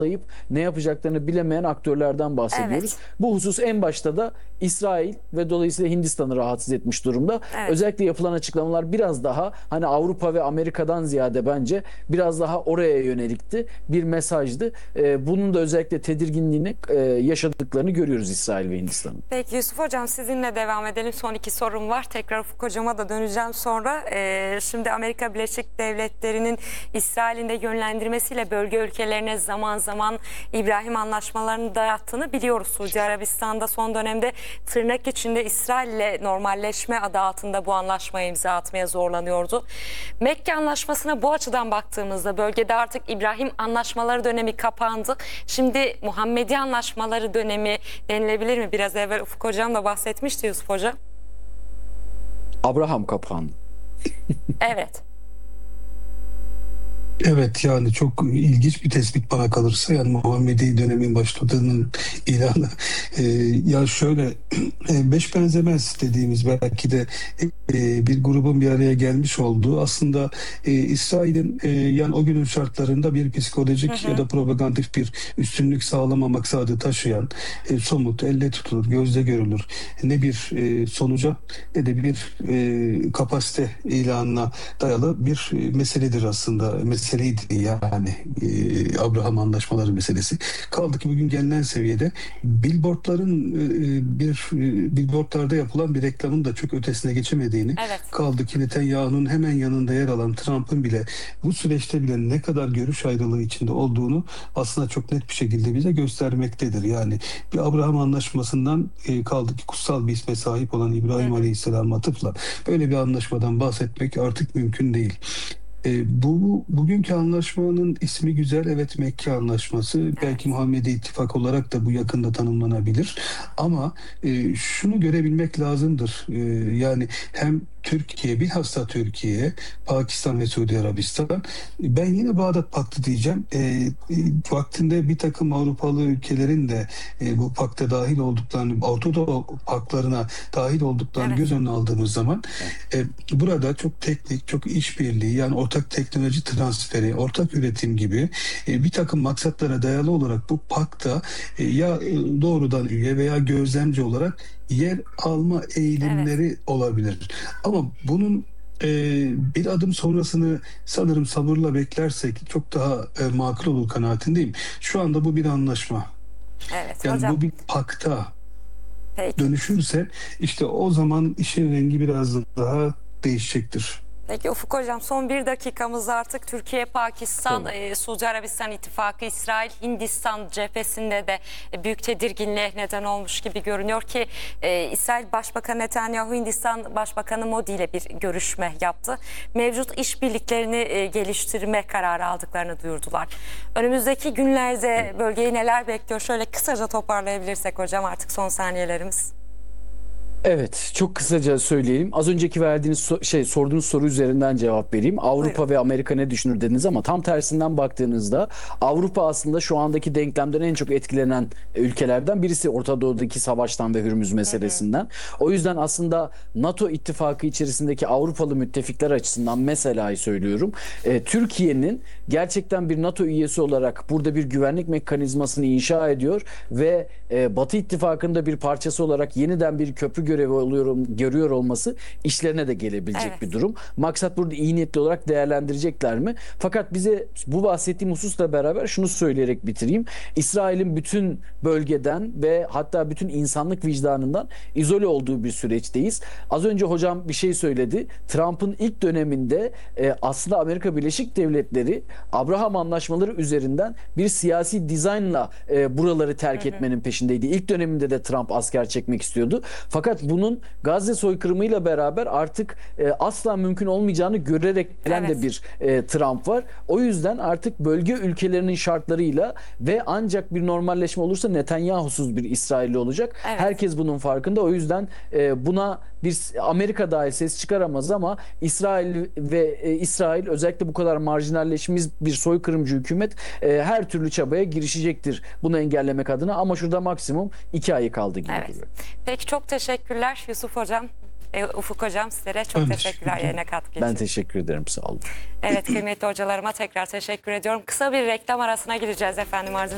ne yapacaklarını bilemeyen aktörlerden bahsediyoruz. Evet. Bu husus en başta da İsrail ve dolayısıyla Hindistan'ı rahatsız etmiş durumda. Evet. Özellikle yapılan açıklamalar biraz daha hani Avrupa ve Amerika'dan ziyade bence biraz daha oraya yönelikti. Bir mesajdı. Bunun da özellikle tedirginliğini yaşadıklarını görüyoruz İsrail ve Hindistan'ın. Peki Yusuf Hocam, sizinle devam edelim. Son iki sorum var. Tekrar Ufuk Hocam'a da döneceğim sonra. Şimdi Amerika Birleşik Devletleri'nin İsrail'in de yönlendirmesiyle bölge ülkelerine zaman zaman İbrahim anlaşmalarını dayattığını biliyoruz. Suudi Arabistan'da son dönemde tırnak içinde İsrail'le normalleşme adı altında bu anlaşmaya imza atmaya zorlanıyordu. Mekke Anlaşması'na bu açıdan baktığımızda bölgede artık İbrahim anlaşmaları dönemi kapandı. Şimdi Muhammedi anlaşmaları dönemi denilebilir mi? Biraz evvel Ufuk Hocam da bahsetmişti Yusuf Hocam. Abraham kapandı. Evet. Evet, yani çok ilginç bir tespit bana kalırsa, yani Muhammedi dönemin başladığının ilanı. Ya şöyle, beş benzemez dediğimiz belki de bir grubun bir araya gelmiş olduğu, aslında İsrail'in yani o günün şartlarında bir psikolojik ya da propagandik bir üstünlük sağlama maksadı taşıyan, somut, elle tutulur, gözle görülür ne bir sonuca ne de bir kapasite ilanına dayalı bir meseledir aslında. Meseleydi yani Abraham Anlaşmaları meselesi. Kaldı ki bugün gelinen seviyede billboardlarda yapılan bir reklamın da çok ötesine geçemediğini, Evet. kaldı ki Netanyahu'nun hemen yanında yer alan Trump'ın bile bu süreçte bile ne kadar görüş ayrılığı içinde olduğunu aslında çok net bir şekilde bize göstermektedir. Yani bir Abraham Anlaşması'ndan kaldı ki kutsal bir isme sahip olan İbrahim Aleyhisselam'a atıfla böyle bir anlaşmadan bahsetmek artık mümkün değil. Bugünkü anlaşmanın ismi güzel, evet, Mekke Anlaşması. Belki Muhammedi İttifak olarak da bu yakında tanımlanabilir. Ama şunu görebilmek lazımdır. Yani hem Türkiye, bilhassa Türkiye, Pakistan ve Suudi Arabistan, ben yine Bağdat Paktı diyeceğim. Vaktinde bir takım Avrupalı ülkelerin de bu pakta dahil olduklarını, Orta Doğu paklarına dahil olduklarını göz önüne aldığımız zaman burada çok teknik, çok işbirliği, yani ortak teknoloji transferi, ortak üretim gibi bir takım maksatlara dayalı olarak bu pakta ya doğrudan üye veya gözlemci olarak yer alma eğilimleri olabilir. Ama bunun bir adım sonrasını sanırım sabırla beklersek çok daha makul olur kanaatindeyim. Şu anda bu bir anlaşma. Evet Yani hocam. bu bir pakta Peki. dönüşürse işte o zaman işin rengi biraz daha değişecektir. Peki Ufuk Hocam, son bir dakikamız artık. Türkiye, Pakistan, Suudi Arabistan ittifakı, İsrail, Hindistan cephesinde de büyük tedirginliğe neden olmuş gibi görünüyor ki İsrail Başbakanı Netanyahu, Hindistan Başbakanı Modi ile bir görüşme yaptı. Mevcut işbirliklerini geliştirme kararı aldıklarını duyurdular. Önümüzdeki günlerde bölgeyi neler bekliyor? Şöyle kısaca toparlayabilirsek hocam, artık son saniyelerimiz. Evet, çok kısaca söyleyelim. Az önceki verdiğiniz sorduğunuz soru üzerinden cevap vereyim. Avrupa Buyurun. ve Amerika ne düşünür dediniz ama tam tersinden baktığınızda Avrupa aslında şu andaki denklemden en çok etkilenen ülkelerden birisi, Orta Doğu'daki savaştan ve Hürmüz meselesinden. O yüzden aslında NATO ittifakı içerisindeki Avrupalı müttefikler açısından mesela söylüyorum. Türkiye'nin gerçekten bir NATO üyesi olarak burada bir güvenlik mekanizmasını inşa ediyor ve Batı ittifakında bir parçası olarak yeniden bir köprü görüyor olması işlerine de gelebilecek bir durum. Maksat burada iyi niyetli olarak değerlendirecekler mi? Fakat bize bu bahsettiğim hususla beraber şunu söyleyerek bitireyim. İsrail'in bütün bölgeden ve hatta bütün insanlık vicdanından izole olduğu bir süreçteyiz. Az önce hocam bir şey söyledi. Trump'ın ilk döneminde aslında Amerika Birleşik Devletleri Abraham Anlaşmaları üzerinden bir siyasi dizaynla buraları terk etmenin peşindeydi. İlk döneminde de Trump asker çekmek istiyordu. Fakat bunun Gazze soykırımıyla beraber artık asla mümkün olmayacağını görerek gelen de bir Trump var. O yüzden artık bölge ülkelerinin şartlarıyla ve ancak bir normalleşme olursa Netanyahu'suz bir İsrailli olacak. Herkes bunun farkında. O yüzden buna bir Amerika dahi ses çıkaramaz ama İsrail özellikle bu kadar marjinalleşmiş bir soykırımcı hükümet her türlü çabaya girişecektir bunu engellemek adına, ama şurada maksimum 2 ayı kaldı gibi duruyor. Peki, çok teşekkürler Yusuf Hocam. Ufuk Hocam, sizlere çok teşekkürler yayına katkı için. Ben teşekkür ederim, sağ olun. Evet, kıymetli hocalarıma tekrar teşekkür ediyorum. Kısa bir reklam arasına gideceğiz efendim.